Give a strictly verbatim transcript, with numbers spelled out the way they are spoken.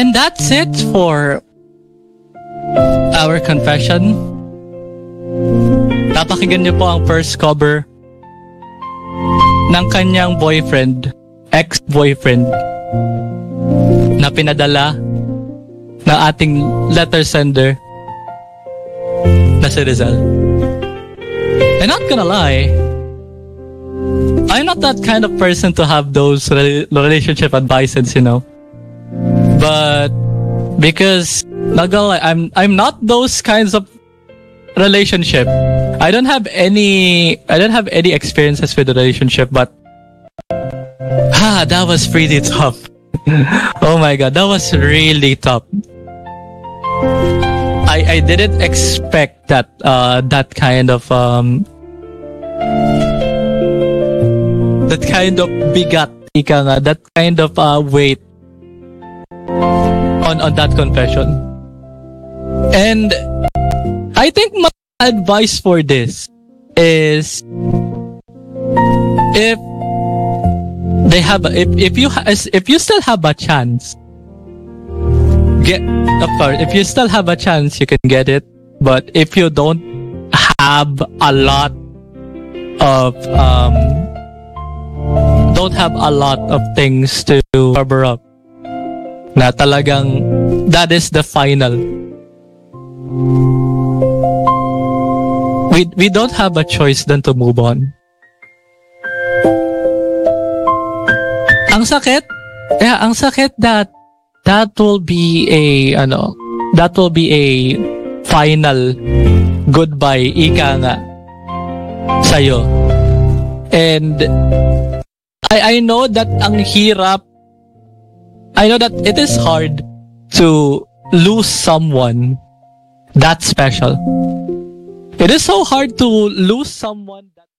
And that's it for our confession. Napakinggan niyo po ang first cover ng kanyang boyfriend, ex-boyfriend, na pinadala ng ating letter sender na si Rizal. And not gonna lie, I'm not that kind of person to have those re- relationship advices, you know. But because not gonna lie, I'm I'm not those kinds of relationship. I don't have any I don't have any experiences with the relationship, but ah, that was pretty tough. Oh my god, that was really tough. I I didn't expect that uh that kind of um that kind of bigat, ika nga, that kind of uh weight on on that confession. And I think my advice for this is, if they have if if you ha- if you still have a chance, get of course, if you still have a chance, you can get it. But if you don't have a lot of um don't have a lot of things to cover up, na talagang that is the final. We we don't have a choice than to move on. Ang sakit, yeah, ang sakit that that will be a ano, that will be a final goodbye, ika nga, sa'yo. And I I know that ang hirap. I know that it is hard to lose someone that special. It is so hard to lose someone that